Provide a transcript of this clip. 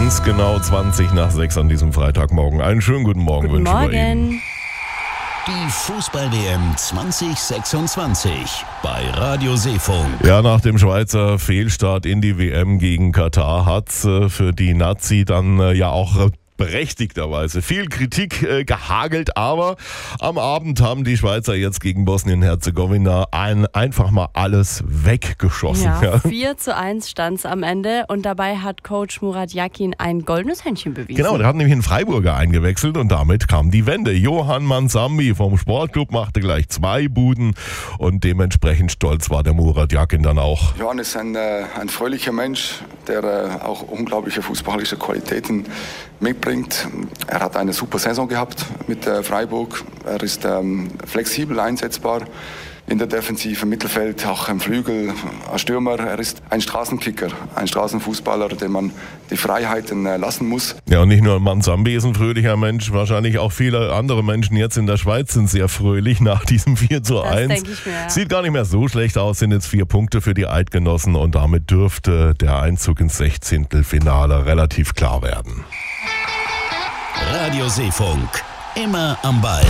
Ganz genau 20 nach 6 an diesem Freitagmorgen. Einen schönen guten Morgen Guten wünschen wir Ihnen. Morgen. Die Fußball-WM 2026 bei Radio Seefunk. Ja, nach dem Schweizer Fehlstart in die WM gegen Katar hat's für die Nazi dann ja auch berechtigterweise viel Kritik gehagelt, aber am Abend haben die Schweizer jetzt gegen Bosnien-Herzegowina einfach mal alles weggeschossen. Ja, 4:1 stand's am Ende und dabei hat Coach Murat Yakin ein goldenes Händchen bewiesen. Genau, der hat nämlich einen Freiburger eingewechselt und damit kam die Wende. Johann Mansambi vom Sportclub machte gleich 2 Buden und dementsprechend stolz war der Murat Yakin dann auch. Johann ist ein fröhlicher Mensch, der auch unglaubliche fußballische Qualitäten mitbringt. Er hat eine super Saison gehabt mit Freiburg. Er ist flexibel einsetzbar in der Defensive, im Mittelfeld, auch im Flügel, als Stürmer. Er ist ein Straßenkicker, ein Straßenfußballer, dem man die Freiheiten lassen muss. Ja, und nicht nur Mansambi ist ein fröhlicher Mensch, wahrscheinlich auch viele andere Menschen jetzt in der Schweiz sind sehr fröhlich nach diesem 4:1. Das denke ich mir, ja. Sieht gar nicht mehr so schlecht aus, sind jetzt 4 Punkte für die Eidgenossen und damit dürfte der Einzug ins 16. Finale relativ klar werden. Radio Seefunk, immer am Ball.